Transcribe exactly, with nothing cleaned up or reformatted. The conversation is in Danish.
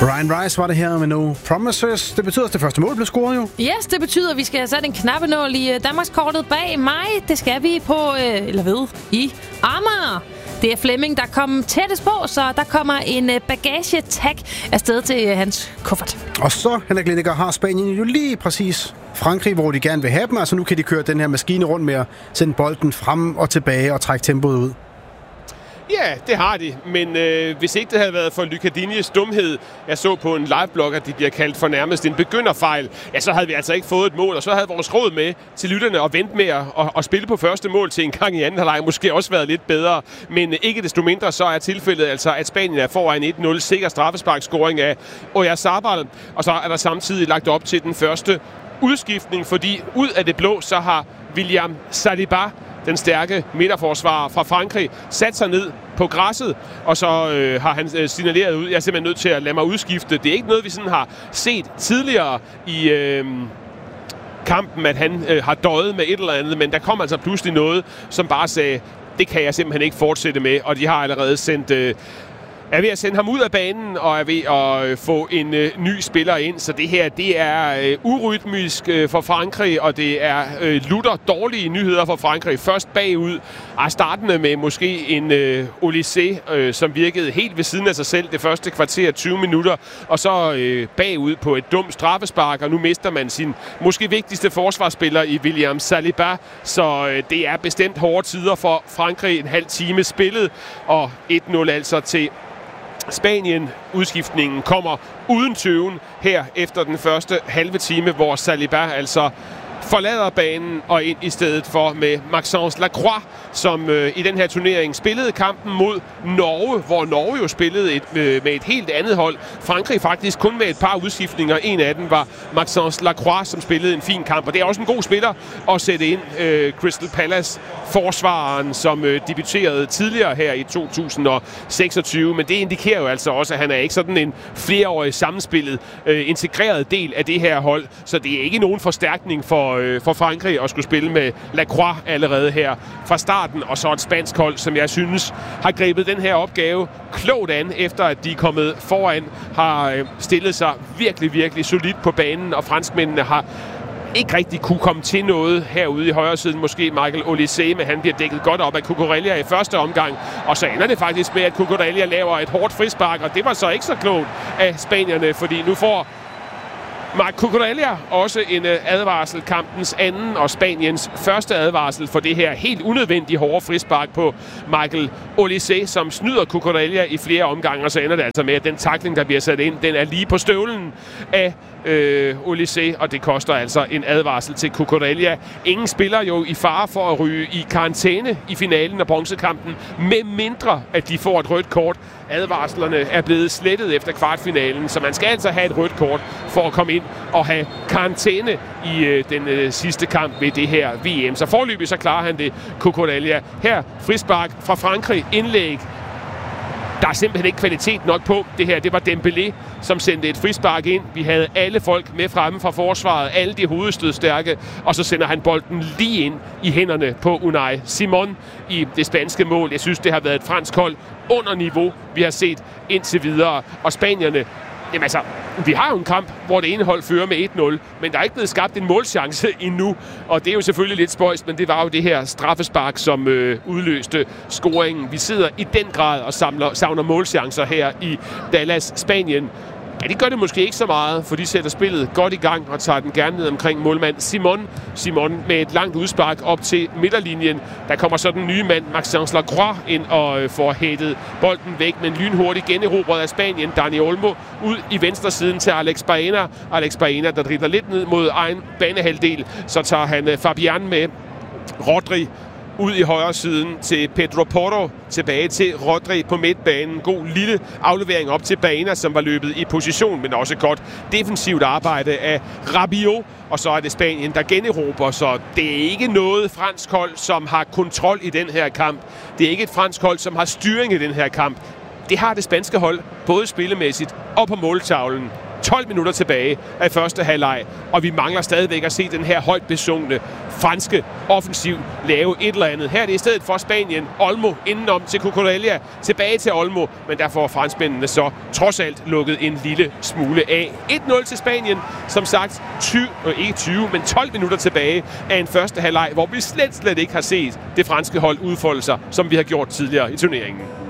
Ryan Rice var det her med No Promises. Det betyder, at det første mål blev scoret jo. Yes, det betyder, at vi skal have sat en knappenål i Danmarkskortet bag mig. Det skal vi på, øh, eller ved, i Amager. Det er Flemming, der kommer tættest på, så der kommer en bagagetag afsted til hans kuffert. Og så, Henrik Lineker, har Spanien jo lige præcis Frankrig, hvor de gerne vil have dem. Altså nu kan de køre den her maskine rundt med at sende bolden frem og tilbage og trække tempoet ud. Ja, det har de, men øh, hvis ikke det havde været for Lucadinies dumhed, jeg så på en liveblog, at de bliver kaldt for nærmest en begynderfejl, ja, så havde vi altså ikke fået et mål, og så havde vores råd med til lytterne at vente med at, at, at spille på første mål til en gang i anden halvleg måske også været lidt bedre, men ikke desto mindre så er tilfældet altså, at Spanien er foran et nul, sikker straffesparkscoring af Oyarzabal, og så er der samtidig lagt op til den første udskiftning, fordi ud af det blå, så har William Saliba, den stærke midterforsvarer fra Frankrig, sat sig ned på græsset, og så øh, har han øh, signaleret ud, jeg er simpelthen nødt til at lade mig udskifte. Det er ikke noget, vi sådan har set tidligere i øh, kampen, at han øh, har døjet med et eller andet, men der kom altså pludselig noget, som bare sagde, det kan jeg simpelthen ikke fortsætte med, og de har allerede sendt... Øh, er ved at sende ham ud af banen og er ved at få en øh, ny spiller ind. Så det her, det er øh, urytmisk øh, for Frankrig, og det er øh, lutter dårlige nyheder for Frankrig. Først bagud, og startende med måske en øh, Olysée, øh, som virkede helt ved siden af sig selv det første kvarter tyve minutter, og så øh, bagud på et dumt straffespark, og nu mister man sin måske vigtigste forsvarsspiller i William Saliba. Så øh, det er bestemt hårde tider for Frankrig. En halv time spillet, og et nul altså til Spanien. Udskiftningen kommer uden tøven her efter den første halve time, hvor Saliba altså forlader banen og ind i stedet for med Maxence Lacroix, som øh, i den her turnering spillede kampen mod Norge, hvor Norge jo spillede et, øh, med et helt andet hold. Frankrig faktisk kun med et par udskiftninger. En af dem var Maxence Lacroix, som spillede en fin kamp, og det er også en god spiller at sætte ind. Øh, Crystal Palace forsvareren, som øh, debuterede tidligere her i to tusind seksogtyve, men det indikerer jo altså også, at han er ikke sådan en flereårig sammenspillet, øh, integreret del af det her hold, så det er ikke nogen forstærkning for for Frankrig at skulle spille med Lacroix allerede her fra starten, og så et spansk hold, som jeg synes har grebet den her opgave klogt an, efter at de er kommet foran, har stillet sig virkelig, virkelig solidt på banen, og franskmændene har ikke rigtig kunne komme til noget herude i højre siden. Måske Michael Olysée, men han bliver dækket godt op af Cucurella i første omgang. Og så ender det faktisk med, at Cucurella laver et hårdt frispark, og det var så ikke så klogt af spanierne, fordi nu får Marc Cucurella også en advarsel, kampens anden og Spaniens første advarsel for det her helt unødvendige hårde frispark på Michael Olysée, som snyder Cucurella i flere omgange, og så ender det altså med, at den tackling, der bliver sat ind, den er lige på støvlen af øh, Olysée, og det koster altså en advarsel til Cucurella. Ingen spiller jo i fare for at ryge i karantæne i finalen af bronzekampen, med mindre at de får et rødt kort. Advarslerne er blevet slettet efter kvartfinalen, så man skal altså have et rødt kort for at komme ind og have karantæne i øh, den øh, sidste kamp ved det her V M. Så forløbig så klarer han det, Cucurella. Her frispark fra Frankrig, indlæg. Der er simpelthen ikke kvalitet nok på det her. Det var Dembélé, som sendte et frispark ind. Vi havde alle folk med fremme fra forsvaret, alle de hovedstødstærke, og så sender han bolden lige ind i hænderne på Unai Simon i det spanske mål. Jeg synes, det har været et fransk hold under niveau, vi har set indtil videre. Og spanierne, jamen altså, vi har jo en kamp, hvor det ene hold fører med et nul, men der er ikke blevet skabt en målchance endnu, og det er jo selvfølgelig lidt spøjst, men det var jo det her straffespark, som øh, udløste scoringen. Vi sidder i den grad og samler, savner målchancer her i Dallas, Spanien. Ja, de gør det måske ikke så meget, for de sætter spillet godt i gang og tager den gerne ned omkring målmand Simon. Simon med et langt udspark op til midterlinjen. Der kommer så den nye mand, Maxence Lacroix, ind og får hættet bolden væk, men lynhurtigt generobret af Spanien. Dani Olmo ud i venstre siden til Alex Baena. Alex Baena, der dribler lidt ned mod egen banehalvdel. Så tager han Fabian med. Rodri ud i højre siden til Pedro Porro, tilbage til Rodri på midtbanen. God lille aflevering op til Baena, som var løbet i position, men også godt defensivt arbejde af Rabiot. Og så er det Spanien, der generober, så det er ikke noget fransk hold, som har kontrol i den her kamp. Det er ikke et fransk hold, som har styring i den her kamp. Det har det spanske hold, både spillemæssigt og på måltavlen. tolv minutter tilbage af første halvleg, og vi mangler stadigvæk at se den her højt besungne franske offensiv lave et eller andet. Her er det i stedet for Spanien. Olmo indenom til Cucurella, tilbage til Olmo, men der får franskmændene så trods alt lukket en lille smule af. et nul til Spanien, som sagt tyve, ikke tyve, men tolv minutter tilbage af en første halvleg, hvor vi slet, slet ikke har set det franske hold udfolde sig, som vi har gjort tidligere i turneringen.